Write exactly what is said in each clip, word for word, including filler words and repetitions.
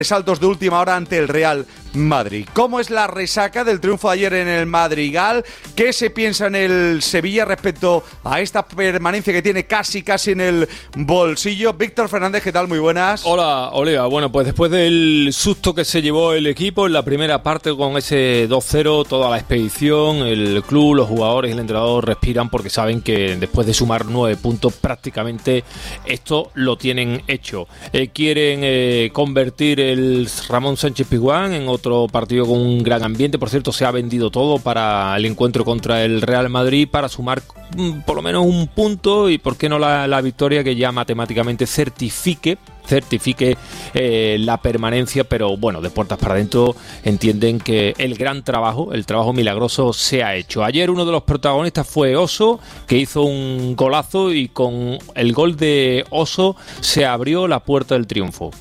Saltos de última hora ante el Real Madrid. ¿Cómo es la resaca del triunfo de ayer en el Madrigal? ¿Qué se piensa en el Sevilla respecto a esta permanencia que tiene casi casi en el bolsillo? Víctor Fernández, ¿qué tal? Muy buenas. Hola, Olea. Bueno, pues después del susto que se llevó el equipo en la primera parte con ese dos cero, toda la expedición, el club, los jugadores y el entrenador respiran porque saben que después de sumar nueve puntos prácticamente esto lo tienen hecho. Eh, quieren eh, convertir el el Ramón Sánchez Pizjuán en otro partido con un gran ambiente. Por cierto, se ha vendido todo para el encuentro contra el Real Madrid para sumar mm, por lo menos un punto y por qué no la, la victoria que ya matemáticamente certifique certifique eh, la permanencia, pero bueno, de puertas para adentro entienden que el gran trabajo, el trabajo milagroso se ha hecho. Ayer uno de los protagonistas fue Oso, que hizo un golazo y con el gol de Oso se abrió la puerta del triunfo.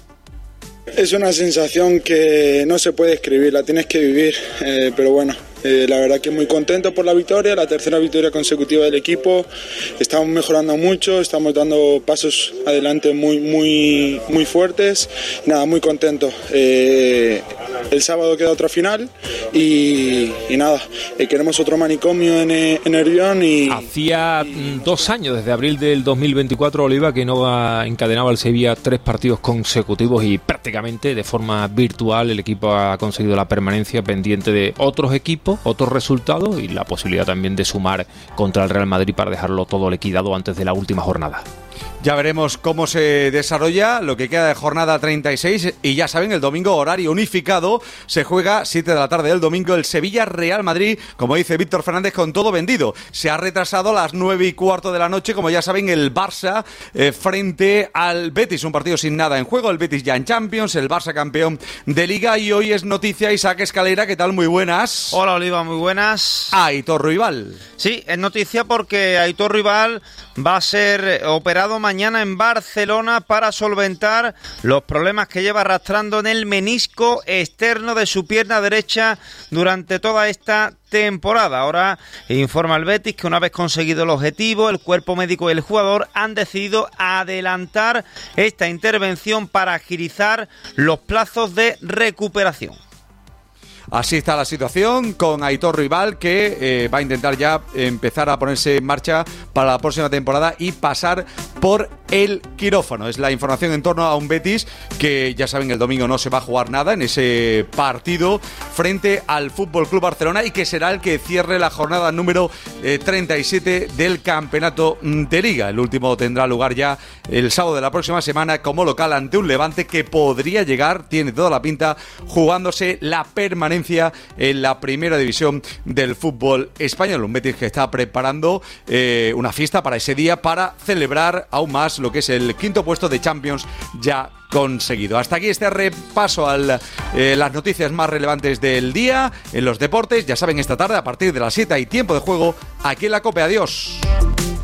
Es una sensación que no se puede escribir, la tienes que vivir, eh, pero bueno, eh, la verdad que muy contento por la victoria, la tercera victoria consecutiva del equipo. Estamos mejorando mucho, estamos dando pasos adelante muy muy muy fuertes. Nada, muy contento. Eh, el sábado queda otra final y, y nada, eh, queremos otro manicomio en, en Nervión. Y hacía dos años, desde abril del dos mil veinticuatro, Oliva, que no encadenaba el Sevilla tres partidos consecutivos y prácticamente de forma virtual el equipo ha conseguido la permanencia, pendiente de otros equipos, otros resultados y la posibilidad también de sumar contra el Real Madrid para dejarlo todo liquidado antes de la última jornada. Ya veremos cómo se desarrolla lo que queda de jornada treinta y seis y ya saben, el domingo horario unificado se juega siete de la tarde del domingo el Sevilla-Real Madrid, como dice Víctor Fernández, con todo vendido. Se ha retrasado a las nueve y cuarto de la noche, como ya saben, el Barça eh, frente al Betis, un partido sin nada en juego, el Betis ya en Champions, el Barça campeón de Liga y hoy es noticia Isaac Escalera, ¿qué tal? Muy buenas. Hola Oliva, muy buenas. Aitor Ruibal. Sí, es noticia porque Aitor Ruibal va a ser operado mañana en Barcelona para solventar los problemas que lleva arrastrando en el menisco externo de su pierna derecha durante toda esta temporada. Ahora informa el Betis que una vez conseguido el objetivo, el cuerpo médico y el jugador han decidido adelantar esta intervención para agilizar los plazos de recuperación. Así está la situación con Aitor Ruibal, que eh, va a intentar ya empezar a ponerse en marcha para la próxima temporada y pasar por el quirófano. Es la información en torno a un Betis que, ya saben, el domingo no se va a jugar nada en ese partido frente al F C Barcelona y que será el que cierre la jornada número eh, treinta y siete del campeonato de Liga. El último tendrá lugar ya el sábado de la próxima semana como local ante un Levante que podría llegar, tiene toda la pinta, jugándose la permanencia en la primera división del fútbol español. Un Betis que está preparando eh, una fiesta para ese día para celebrar aún más lo que es el quinto puesto de Champions ya conseguido. Hasta aquí este repaso a eh, las noticias más relevantes del día en los deportes. Ya saben, esta tarde a partir de las siete hay tiempo de juego aquí en la COPE. Adiós.